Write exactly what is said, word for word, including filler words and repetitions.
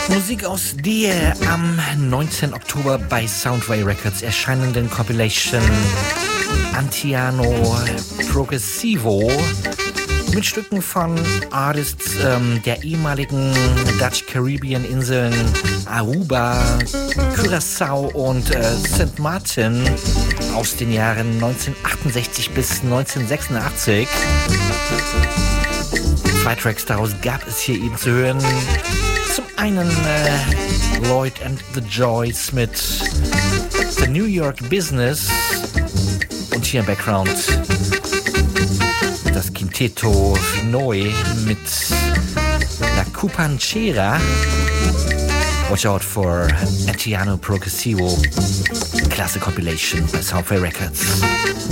Musik aus der am neunzehnten Oktober bei Soundway Records erscheinenden Compilation Antiano Progressivo mit Stücken von Artists ähm, der ehemaligen Dutch-Caribbean-Inseln Aruba, Curaçao und äh, Sankt Martin aus den Jahren neunzehnhundertachtundsechzig bis neunzehnhundertsechsundachtzig. Zwei Tracks daraus gab es hier eben zu hören. Zum einen äh, Lloyd and the Joys mit The New York Business und hier im Background das Quinteto Neu mit La Cupanchera. Watch out for Antiano Progressivo, classic compilation by Soundway Records.